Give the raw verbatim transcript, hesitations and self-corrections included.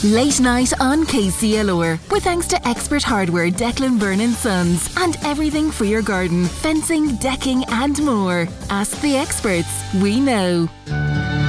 Late night on K C L R with thanks to Expert Hardware Declan Byrne and Sons and everything for your garden, fencing, decking and more. Ask the experts, we know.